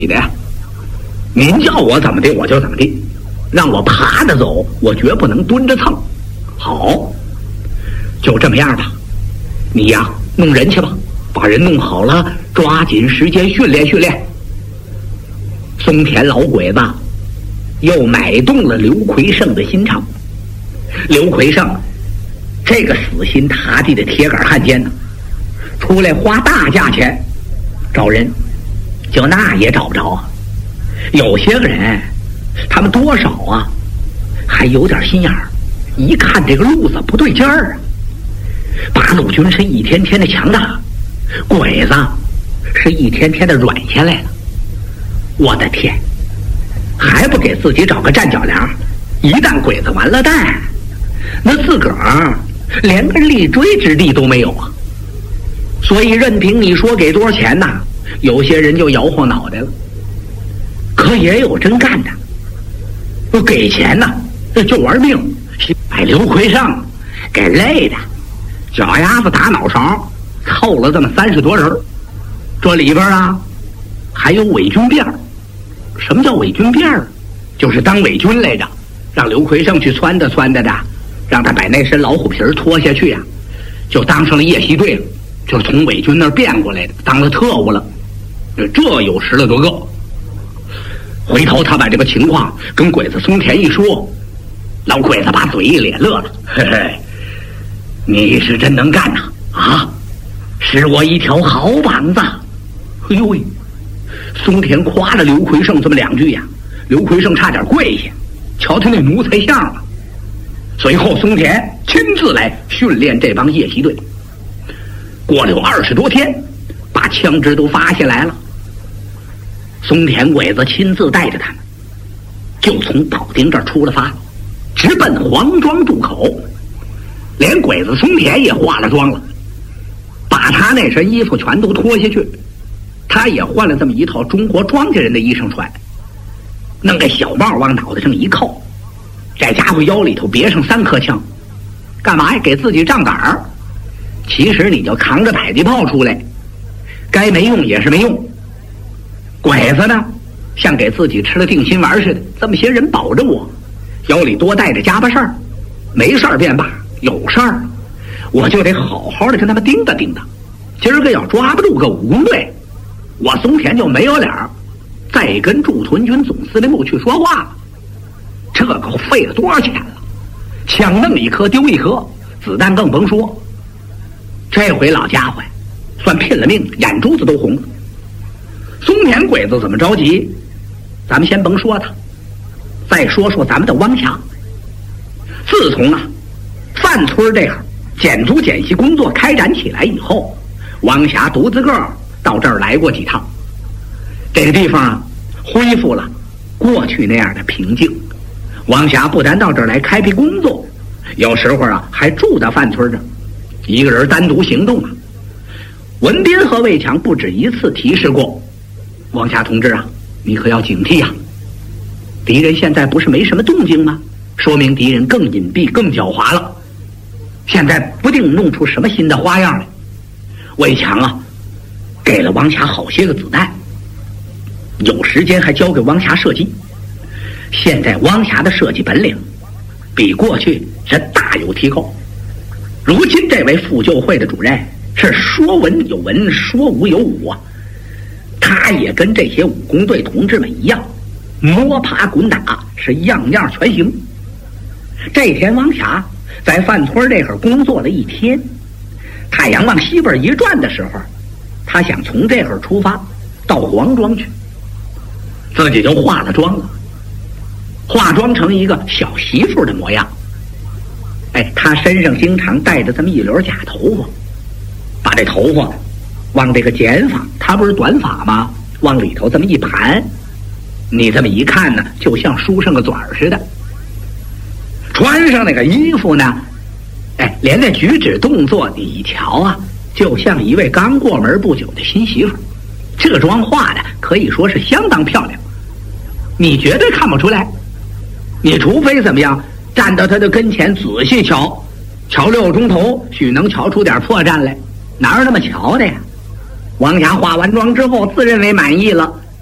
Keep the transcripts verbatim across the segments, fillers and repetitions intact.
你的呀，您叫我怎么的我就怎么的，让我爬着走，我绝不能蹲着蹭。好，就这么样吧。你呀，弄人去吧，把人弄好了，抓紧时间训练训练。松田老鬼子又买动了刘奎胜的心肠。刘奎胜这个死心塌地的铁杆汉奸呢，出来花大价钱找人，就那也找不着啊。有些个人他们多少啊还有点心眼儿，一看这个路子不对劲儿啊。八路军是一天天的强大，鬼子是一天天的软下来了。我的天，还不给自己找个站脚梁，一旦鬼子完了蛋，那自个儿连个立锥之地都没有啊。所以任凭你说给多少钱呐，有些人就摇晃脑袋了。可也有真干的，不给钱呐就玩命，把刘奎胜给累的脚丫子打脑勺，凑了这么三十多人。这里边啊还有伪军辫儿。什么叫伪军辫儿？就是当伪军来着，让刘奎胜去撺掇撺掇的，让他把那身老虎皮脱下去呀、啊，就当上了夜袭队了，就是从伪军那儿变过来的，当了特务了。这有十来多个。回头他把这个情况跟鬼子松田一说，老鬼子把嘴一咧乐了，嘿嘿，你是真能干呐！啊，是我一条好膀子。哎呦喂，松田夸了刘奎胜这么两句呀，刘奎胜差点跪下，瞧他那奴才相了。随后松田亲自来训练这帮夜袭队。过了有二十多天，把枪支都发下来了。松田鬼子亲自带着他们，就从保定这儿出了发，直奔黄庄渡口。连鬼子松田也化了妆了，把他那身衣服全都脱下去，他也换了这么一套中国庄稼人的衣裳穿，弄个小帽往脑袋上一扣，这家伙腰里头别上三颗枪，干嘛呀？给自己仗胆儿。其实你就扛着迫击炮出来，该没用也是没用。鬼子呢，像给自己吃了定心丸似的，这么些人保着我，腰里多带着家巴事儿，没事儿便罢，有事儿我就得好好的跟他们盯着盯着。今儿个要抓不住个武工队，我松田就没有脸儿再跟驻屯军总司令部去说话了。这个费了多少钱了？枪弄一颗丢一颗，子弹更甭说。这回老家伙算拼了命，眼珠子都红了。松田鬼子怎么着急？咱们先甭说他，再说说咱们的汪霞。自从啊范村这儿减租减息工作开展起来以后，汪霞独自个儿到这儿来过几趟。这个地方啊恢复了过去那样的平静。汪霞不但到这儿来开辟工作，有时候啊还住在范村这儿，一个人单独行动啊。文斌和魏强不止一次提示过汪霞同志啊，你可要警惕呀、啊！敌人现在不是没什么动静吗？说明敌人更隐蔽更狡猾了，现在不定弄出什么新的花样来。魏强啊给了汪霞好些个子弹，有时间还教给汪霞射击。现在汪霞的射击本领比过去是大有提高。如今这位妇救会的主任是说文有文，说武有武啊，他也跟这些武工队同志们一样，摸爬滚打，是样样全行。这天汪霞在范村这会儿工作了一天，太阳往西边一转的时候，他想从这会儿出发到黄庄去，自己就化了妆了，化妆成一个小媳妇的模样。哎，他身上经常带着这么一绺假头发，把这头发往这个剪发，他不是短发吗？往里头这么一盘，你这么一看呢，就像梳上个嘴儿似的。穿上那个衣服呢，哎，连那举止动作你一瞧啊，就像一位刚过门不久的新媳妇。这个妆化的可以说是相当漂亮，你绝对看不出来。你除非怎么样，站到他的跟前仔细瞧，瞧六个钟头，许能瞧出点破绽来。哪有那么瞧的呀？王霞化完妆之后自认为满意了，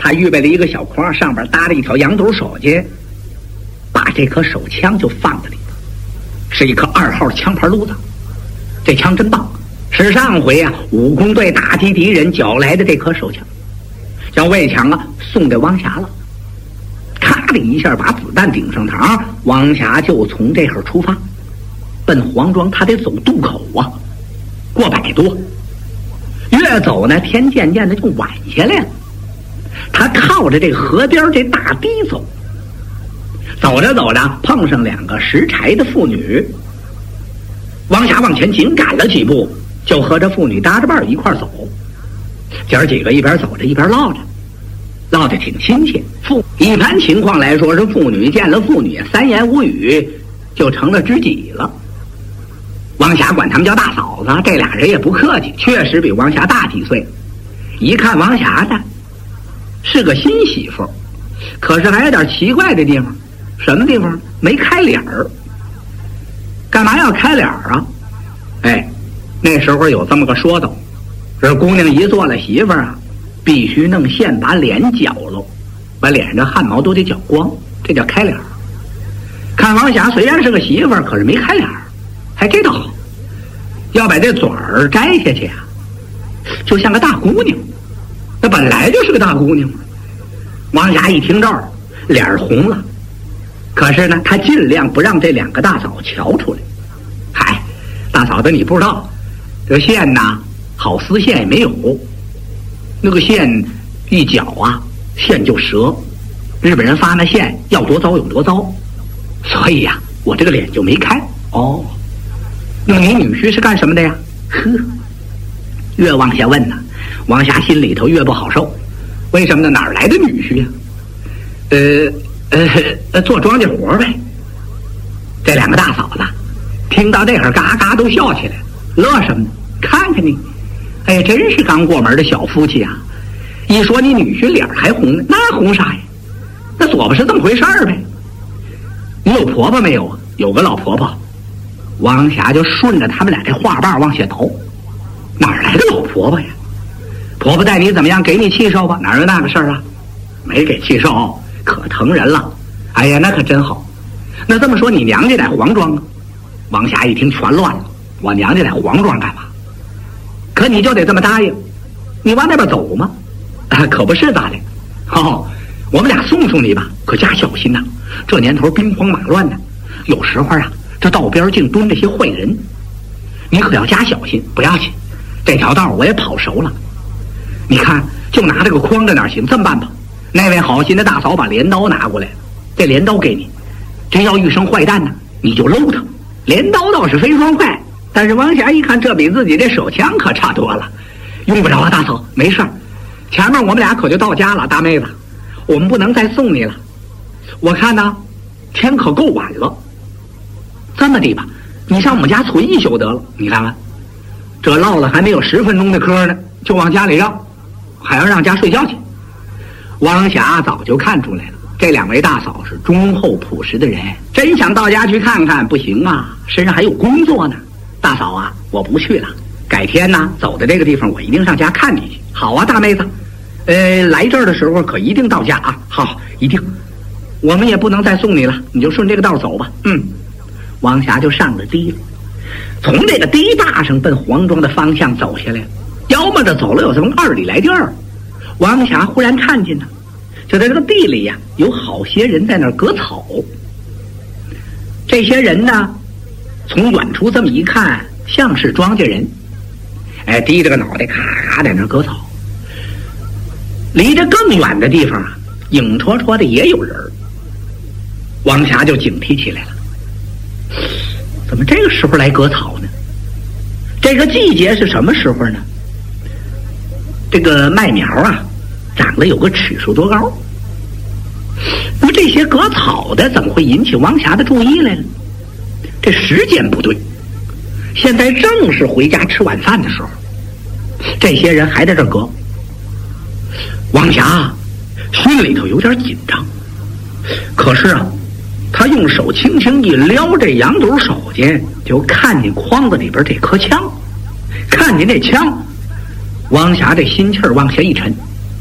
他预备了一个小筐，上边搭了一条羊肚手巾，把这颗手枪就放在里头，是一颗二号枪牌炉子。这枪真棒，是上回啊武工队打击敌人缴来的这颗手枪，将魏强啊送给王霞了。咔的一下把子弹顶上膛，王霞就从这会儿出发，奔黄庄。他得走渡口啊，过百多，越走呢天渐渐的就晚下来了。他靠着这个河边这大堤走，走着走着碰上两个拾柴的妇女。王霞往前紧赶了几步，就和这妇女搭着伴一块走。姐儿几个一边走着一边唠着，唠得挺亲切。妇一般情况来说，是妇女见了妇女三言五语就成了知己了。王霞管他们叫大嫂子，这俩人也不客气，确实比王霞大几岁。一看王霞呢是个新媳妇，可是还有点奇怪的地方。什么地方？没开脸儿。干嘛要开脸儿啊？哎，那时候有这么个说道，这姑娘一做了媳妇啊，必须弄线把脸绞喽，把脸上的汗毛都得绞光，这叫开脸儿。看王霞虽然是个媳妇，可是没开脸儿，还这倒好，要把这嘴儿摘下去啊，就像个大姑娘。那本来就是个大姑娘。王霞一听这儿，脸儿红了。可是呢，他尽量不让这两个大嫂瞧出来。嗨，大嫂子，你不知道，这线呐，好丝线也没有，那个线一绞啊，线就折。日本人发那线要多糟有多糟，所以呀、啊，我这个脸就没开。哦，那么你女婿是干什么的呀？呵，越往下问呢，王霞心里头越不好受。为什么呢？哪儿来的女婿呀、啊？呃。呃，做庄稼活呗。这两个大嫂子听到这会儿，嘎嘎都笑起来，乐什么呢？看看你，哎呀，真是刚过门的小夫妻啊！一说你女婿脸还红呢，那红啥呀？那左不是这么回事儿呗。你有婆婆没有啊？有个老婆婆。王霞就顺着他们俩这话瓣往下倒，哪儿来的老婆婆呀？婆婆待你怎么样？给你气受吧？哪有那个事儿啊？没给气受。可疼人了，哎呀，那可真好。那这么说，你娘家在黄庄啊？王霞一听全乱了，我娘家在黄庄干嘛？可你就得这么答应，你往那边走吗？啊，可不是咋的？哦，我们俩送送你吧，可加小心呐、啊。这年头兵荒马乱的，有时候啊，这道边竟蹲着些坏人，你可要加小心。不要紧，这条道我也跑熟了。你看，就拿这个筐在哪儿行？这么办吧。那位好心的大嫂把镰刀拿过来，这镰刀给你，真要遇上坏蛋呢，你就搂他。镰刀倒是非说坏，但是王霞一看，这比自己这手枪可差多了。用不着啊，大嫂，没事儿。前面我们俩可就到家了，大妹子，我们不能再送你了。我看呢，天可够晚了。这么的吧，你上我们家存一宿得了。你看看，这唠了还没有十分钟的嗑呢，就往家里绕，还要让家睡觉去。王霞早就看出来了，这两位大嫂是忠厚朴实的人，真想到家去看看，不行啊，身上还有工作呢。大嫂啊，我不去了，改天呢，走到这个地方，我一定上家看你去。好啊，大妹子，呃，来这儿的时候可一定到家啊。好，一定。我们也不能再送你了，你就顺这个道走吧。嗯，王霞就上了堤了，从这个堤坝上奔黄庄的方向走下来，要么着走了有这么二里来地儿。王霞忽然看见呢，就在这个地里呀、啊，有好些人在那儿割草。这些人呢，从远处这么一看，像是庄稼人，哎，低着个脑袋，咔咔在那儿割草。离着更远的地方啊，影绰绰的也有人。王霞就警惕起来了，怎么这个时候来割草呢？这个季节是什么时候呢？这个麦苗啊，长得有个尺数多高。那么这些割草的怎么会引起王霞的注意来了？这时间不对，现在正是回家吃晚饭的时候，这些人还在这割。王霞心里头有点紧张，可是啊，他用手轻轻一撩这羊肚手巾，就看见筐子里边这颗枪。看见这枪，王霞这心气儿往下一沉，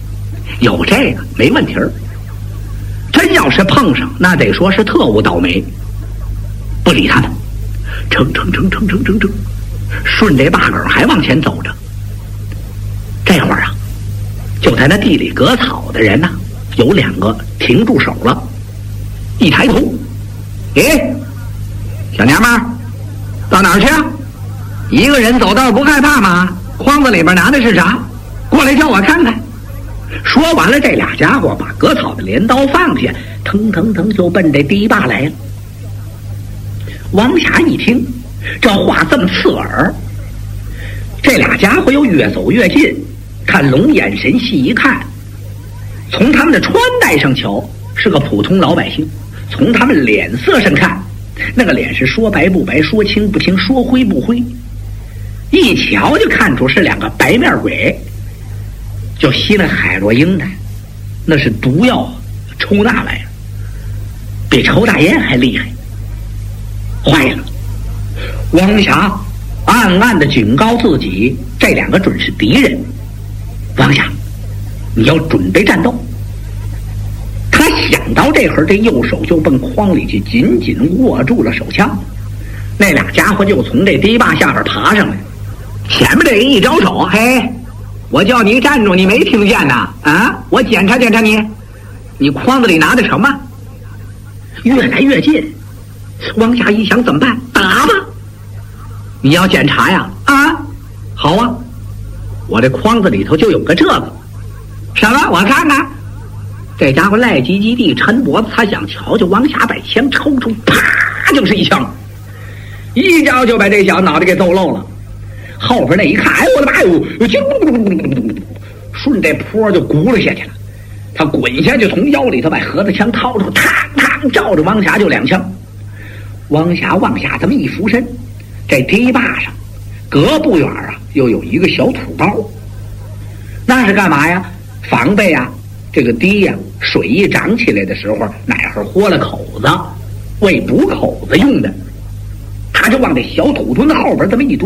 有这个没问题儿。真要是碰上，那得说是特务倒霉。不理他们，蹭蹭蹭蹭蹭蹭蹭，顺这坝梗还往前走着。这会儿啊，就在那地里割草的人呢、啊，有两个停住手了，一抬头，哎，小娘们儿，到哪儿去啊？一个人走道不害怕吗？筐子里边拿的是啥？过来叫我看看。说完了，这俩家伙把割草的镰刀放下，腾腾腾就奔这堤坝来了。王霞一听这话这么刺耳，这俩家伙又越走越近，看龙眼神细一看，从他们的穿戴上瞧是个普通老百姓，从他们脸色上看，那个脸是说白不白，说青不青，说灰不灰，一瞧就看出是两个白面鬼，就吸了海洛因的，那是毒药，抽那玩意儿比抽大烟还厉害。坏了，王霞暗暗的警告自己，这两个准是敌人。王霞，你要准备战斗。他想到这会儿，这右手就奔筐里去，紧紧握住了手枪。那俩家伙就从这堤坝下边爬上来，前面这人一招手，嘿，我叫你站住，你没听见呐？啊，我检查检查你，你筐子里拿的什么？越来越近，王霞一想怎么办？打吧！你要检查呀？啊，好啊，我这筐子里头就有个这个。什么？我看看。这家伙赖唧唧地抻脖子，他想瞧瞧。王霞把枪抽出，啪就是一枪，一招就把这小脑袋给揍漏了。后边那一看，哎我的妈哟，顺这坡就轱辘下去了。他滚下去，从腰里头把盒子枪掏出，嘡嘡照着王霞就两枪。王霞往下这么一俯身，这堤坝上隔不远啊，又有一个小土包，那是干嘛呀？防备啊，这个堤呀、啊，水一涨起来的时候，哪会儿豁了口子，为补口子用的。他就往这小土墩子后边这么一蹲。